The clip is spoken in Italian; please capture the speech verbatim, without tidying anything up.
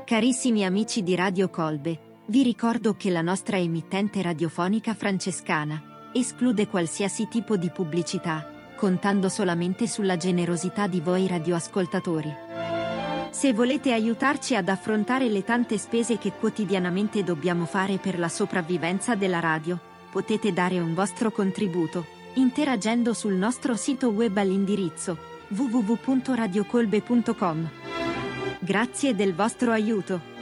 Carissimi amici di Radio Colbe, vi ricordo che la nostra emittente radiofonica francescana esclude qualsiasi tipo di pubblicità, contando solamente sulla generosità di voi radioascoltatori. Se volete aiutarci ad affrontare le tante spese che quotidianamente dobbiamo fare per la sopravvivenza della radio, potete dare un vostro contributo, interagendo sul nostro sito web all'indirizzo w w w punto radiocolbe punto com. Grazie del vostro aiuto.